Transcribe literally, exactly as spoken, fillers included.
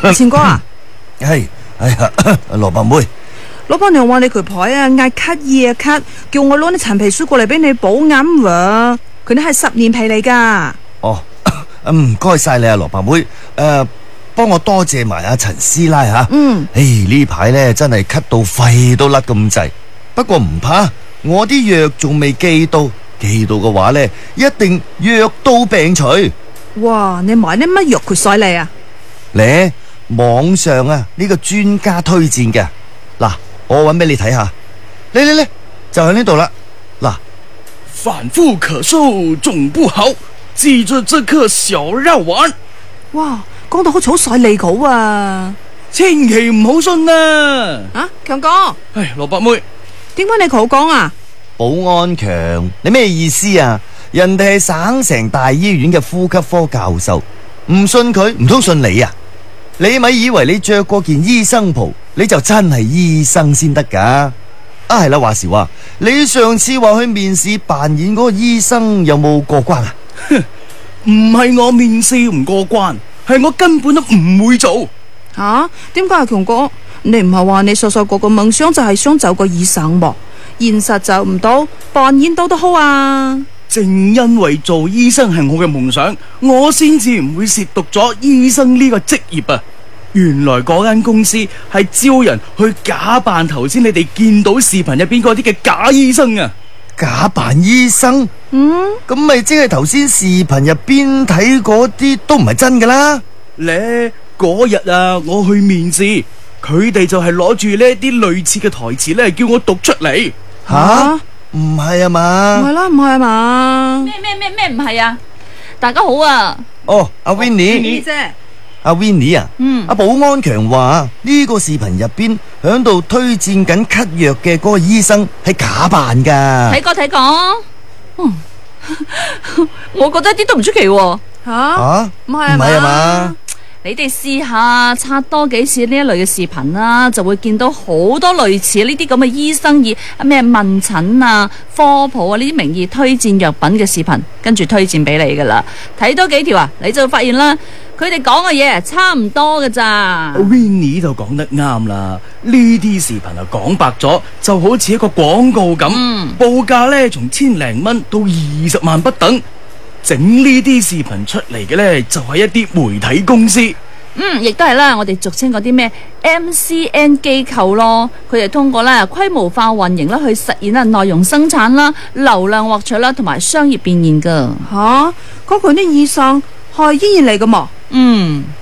錢哥啊， 係，哎呀，蘿蔔妹， 老婆娘話你佢牌啊，嗌咳夜咳，叫我攞啲陳皮書過嚟俾你補眼喎。佢哋係十年皮嚟噶。 哦，唔該晒你啊，蘿蔔妹，誒，幫我多謝埋阿陳師奶吓。 嗯， 誒呢排咧真係咳到肺都甩咁滯，不過唔怕，我啲藥仲未寄到，寄到嘅話咧，一定藥到病除。 哇，你買啲乜藥佢晒你啊？ 咧網上啊呢個專家推薦嘅，嗱我搵俾你睇下，嚟嚟嚟，就喺呢度啦。嗱， 反复咳嗽總不好，記住這顆小藥丸。 哇，講到好似好晒利好啊！ 千祈唔好信啊！ 啊，強哥， 唉，蘿蔔妹， 點解你好講啊？ 保安強，你咩意思啊？人哋係省城大醫院嘅呼吸科教授，唔信佢唔通信你啊？你咪以為你着過件醫生袍你就真係醫生先得噶？啊係啦，話時話，你上次話去面試扮演嗰個醫生有冇過關啊？ 唔係我面試唔過關，係我根本都唔會做。 吓？點解啊，強哥？你唔係話你細細個個夢想就係想做個醫生噃？現實就唔到，扮演到都好啊！ 正因為做醫生係我嘅夢想，我先至唔會褻瀆咗醫生呢個職業啊！原來嗰間公司係招人去假扮頭先你哋見到視頻入邊嗰啲嘅假醫生啊！ 假扮醫生？ 嗯， 咁咪即係頭先視頻入邊睇嗰啲都唔係真噶啦？ 咧嗰日啊，我去面試，佢哋就係攞住呢啲類似嘅台詞咧，叫我讀出嚟。 吓？唔係啊唔嘛？ 係啦，唔係啊嘛？ 咩咩咩咩唔係啊？大家好啊！ 哦，阿 Winnie， 你啫。 阿 Winnie 啊， 嗯， 阿保安強話呢個視頻入邊響度推薦緊咳藥嘅嗰個醫生係假扮噶。 睇過睇過，嗯，我覺得一啲都唔出奇喎。 吓？ 啊？ 唔係啊唔係啊嘛？ 你哋試下刷多幾次呢一類嘅視頻啦，就會見到好多類似呢啲咁嘅醫生以咩問診啊、科普啊呢啲名義推薦藥品嘅視頻，跟住推薦俾你噶啦。睇多幾條啊，你就會發現啦，佢哋講嘅嘢差唔多噶咋。 Winnie 就講得啱啦，呢啲視頻啊講白咗就好似一個廣告咁， 嗯， 報價呢從千零蚊到二十萬不等。整呢啲視頻出嚟嘅呢，就係一啲媒體公司。 嗯，亦都係啦，我哋俗稱嗰啲咩 M C N 機構咯，佢哋通過咧規模化運營啦，去實現啊內容生產啦、流量獲取啦，同埋商業變現噶。 吓？嗰佢啲醫生係醫院嚟噶嘛？ 嗯。